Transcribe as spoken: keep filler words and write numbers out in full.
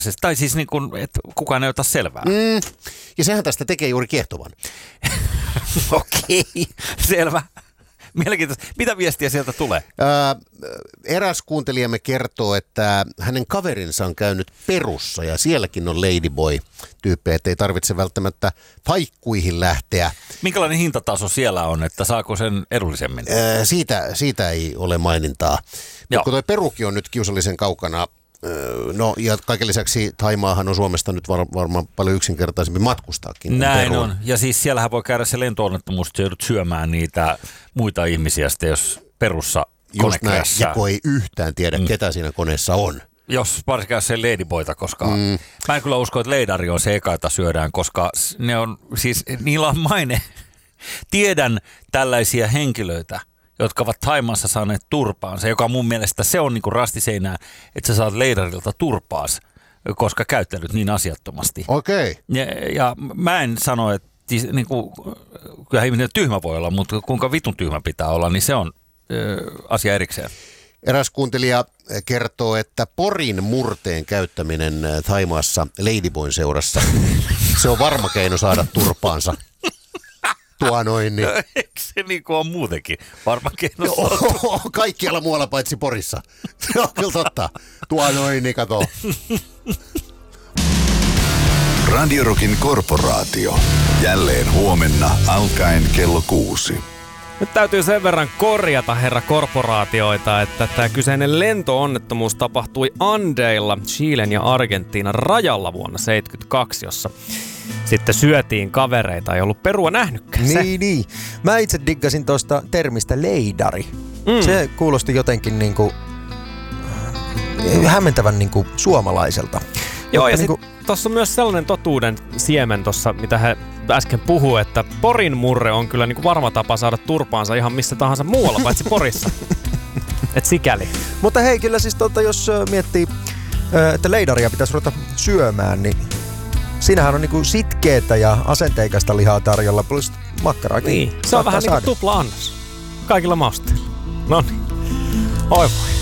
Tai siis niin kuin, että kukaan ei ota selvää. Mm, ja sehän tästä tekee juuri kiehtovan. Okei, selvä. Mielenkiintoista. Mitä viestiä sieltä tulee? Ää, eräs kuuntelijamme kertoo, että hänen kaverinsa on käynyt Perussa ja sielläkin on ladyboy-tyyppejä, että ei tarvitse välttämättä paikkuihin lähteä. Minkälainen hintataso siellä on, että saako sen edullisemmin? Ää, siitä, siitä ei ole mainintaa. Mutta kun toi Perukin on nyt kiusallisen kaukana, no ja kaiken lisäksi Taimaahan on Suomesta nyt var, varmaan paljon yksinkertaisempi matkustaakin. Näin on. Ja siis siellähän voi käydä se lento-onnettomuus, että joudut syömään niitä muita ihmisiä, sitten jos Perussa kone krässää. Ja kun ei yhtään tiedä, mm. ketä siinä koneessa on. Jos varsinkaan se ladyboyta, koska mm. mä en kyllä usko, että leidari on se eka, jota syödään, koska ne on, siis niillä on maine. Tiedän tällaisia henkilöitä, jotka ovat Thaimaassa saaneet turpaansa, joka mun mielestä se on niinku rastiseinää, että sä saat leidarilta turpaas, koska käyttänyt niin asiattomasti. Okei. Okay. Ja, ja mä en sano, että niinku, kyllä ihminen tyhmä voi olla, mutta kuinka vitun tyhmä pitää olla, niin se on ö, asia erikseen. Eräs kuuntelija kertoo, että porin murteen käyttäminen Thaimaassa ladyboyn seurassa, se on varma keino saada turpaansa. Tuo noin, niin. Eikö se niin kuin on muutenkin? Varmaan keino Oho, kaikkialla muualla paitsi Porissa. Se on kyllä totta. Tuo noin, niin kato. Radio Rockin korporaatio. Jälleen huomenna alkaen kello kuusi. Nyt täytyy sen verran korjata herra korporaatioita, että tämä kyseinen lento-onnettomuus tapahtui Andeilla, Chilen ja Argentiinan rajalla vuonna seitsemänkymmentäkaksi, jossa sitten syötiin kavereita, ei ollut perua nähnytkään. Niin, niin. Mä itse diggasin tuosta termistä leidari. Mm. Se kuulosti jotenkin niinku hämmentävän niinku suomalaiselta. Joo, ja niinku sitten tuossa on myös sellainen totuuden siemen tuossa, mitä he äsken puhuu, että Porin murre on kyllä niinku varma tapa saada turpaansa ihan missä tahansa muualla, paitsi Porissa. Et sikäli. Mutta hei, kyllä siis tota, jos miettii, että leidaria pitäisi ruveta syömään, niin siinähän on niinku sitkeetä ja asenteikasta lihaa tarjolla, plus makkaraakin. Niin, se on vähän niin kuin tupla annos. Kaikilla mausteilla. Noniin. Oi voi.